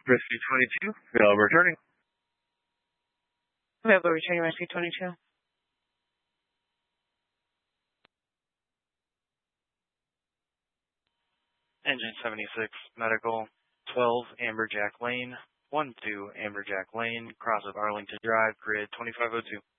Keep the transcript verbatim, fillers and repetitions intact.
Rescue twenty-two, available returning. Available returning Rescue twenty-two. Engine seventy-six, medical, twelve Amberjack Lane, one two Amberjack Lane, cross of Arlington Drive, grid twenty-five oh two.